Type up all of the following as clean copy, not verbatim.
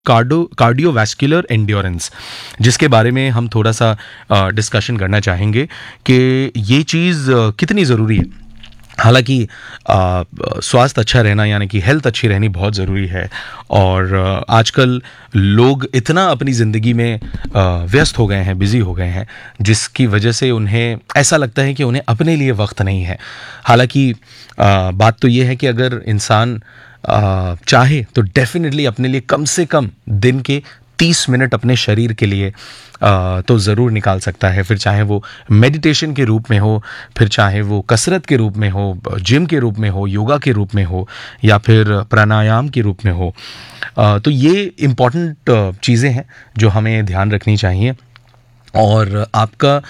Cardiovascular endurance, जिसके बारे में हम थोड़ा सा डिस्कशन करना चाहेंगे कि ये चीज़ कितनी ज़रूरी है। हालांकि स्वास्थ्य अच्छा रहना यानी कि हेल्थ अच्छी रहनी बहुत ज़रूरी है, और आजकल लोग इतना अपनी ज़िंदगी में व्यस्त हो गए हैं, बिज़ी हो गए हैं, जिसकी वजह से उन्हें ऐसा लगता है कि उन्हें अपने लिए वक्त नहीं है। हालांकि बात तो ये है कि अगर इंसान चाहे तो डेफिनेटली अपने लिए कम से कम दिन के 30 मिनट अपने शरीर के लिए तो ज़रूर निकाल सकता है। फिर चाहे वो मेडिटेशन के रूप में हो, फिर चाहे वो कसरत के रूप में हो, जिम के रूप में हो, योगा के रूप में हो, या फिर प्राणायाम के रूप में हो। तो ये इम्पॉर्टेंट चीज़ें हैं जो हमें ध्यान रखनी चाहिए। और आपका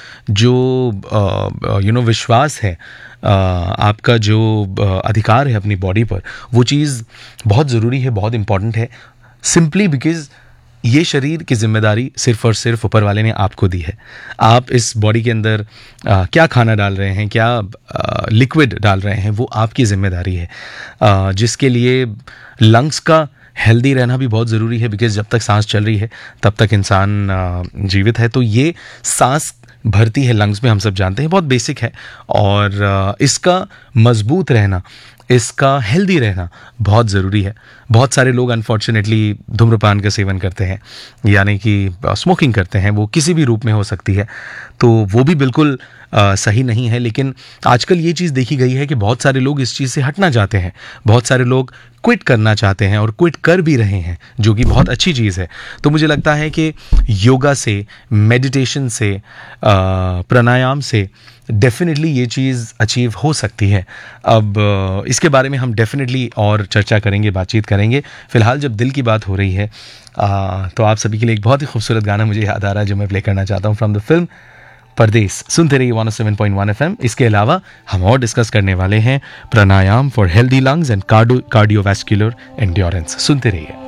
जो विश्वास है, आपका जो अधिकार है अपनी बॉडी पर, वो चीज़ बहुत ज़रूरी है, बहुत इम्पॉर्टेंट है। सिंपली बिकॉज ये शरीर की जिम्मेदारी सिर्फ और सिर्फ ऊपर वाले ने आपको दी है। आप इस बॉडी के अंदर क्या खाना डाल रहे हैं, क्या लिक्विड डाल रहे हैं, वो आपकी जिम्मेदारी है। जिसके लिए लंग्स का हेल्दी रहना भी बहुत ज़रूरी है, बिकॉज जब तक सांस चल रही है तब तक इंसान जीवित है। तो ये सांस भरती है लंग्स में, हम सब जानते हैं, बहुत बेसिक है। और इसका मजबूत रहना, इसका हेल्दी रहना बहुत ज़रूरी है। बहुत सारे लोग अनफॉर्चुनेटली धूम्रपान का सेवन करते हैं, यानी कि स्मोकिंग करते हैं, वो किसी भी रूप में हो सकती है, तो वो भी बिल्कुल सही नहीं है। लेकिन आजकल ये चीज़ देखी गई है कि बहुत सारे लोग इस चीज़ से हटना चाहते हैं, बहुत सारे लोग क्विट करना चाहते हैं और क्विट कर भी रहे हैं, जो कि बहुत अच्छी चीज़ है। तो मुझे लगता है कि योगा से, मेडिटेशन से, प्राणायाम से डेफिनेटली ये चीज़ अचीव हो सकती है। अब इसके बारे में हम डेफिनेटली और चर्चा करेंगे, बातचीत करेंगे। फ़िलहाल जब दिल की बात हो रही है तो आप सभी के लिए एक बहुत ही खूबसूरत गाना मुझे याद आ रहा है जो मैं प्ले करना चाहता हूँ, फ्रॉम द फिल्म परदेस। सुनते रहिए 107.1 FM। इसके अलावा हम और डिस्कस करने वाले हैं प्राणायाम for healthy lungs and cardiovascular endurance. सुनते रहिए।